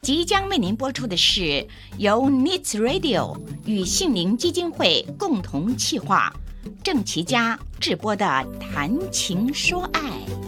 即将为您播出的是由 Needs Radio 与杏林基金会共同企划，郑其嘉制播的《谈情说爱》。